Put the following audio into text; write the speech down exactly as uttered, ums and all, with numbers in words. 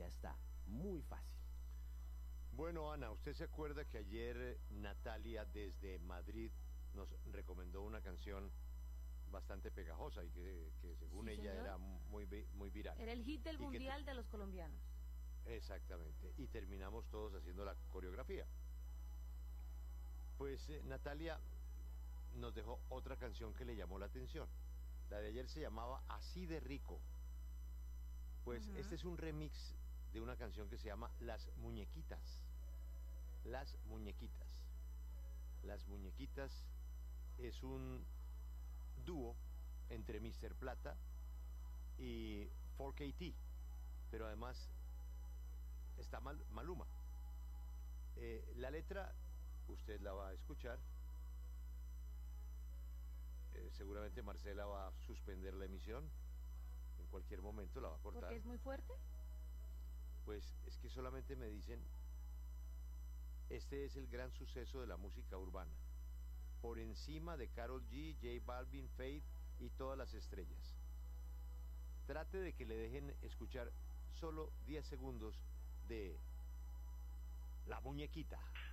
Natalia está muy fácil. Bueno, Ana, ¿usted se acuerda que ayer Natalia desde Madrid nos recomendó una canción bastante pegajosa y que, que según Sí, ella señor. era muy, vi- muy viral? Era el hit del Y que mundial te- de los colombianos. Exactamente, y terminamos todos haciendo la coreografía. Pues eh, Natalia nos dejó otra canción que le llamó la atención. La de ayer se llamaba Así de Rico. Pues Ujú. este es un remix de una canción que se llama Las Muñequitas. Las Muñequitas. Las Muñequitas es un dúo entre mister Plata y cuatro K T, pero además está Mal- Maluma. Eh, la letra, usted la va a escuchar. Eh, seguramente Marcela va a suspender la emisión. En cualquier momento la va a cortar. Porque es muy fuerte. Pues es que solamente me dicen, este es el gran suceso de la música urbana, por encima de Karol G, J Balvin, Faith y todas las estrellas. Trate de que le dejen escuchar solo diez segundos de La Muñequita.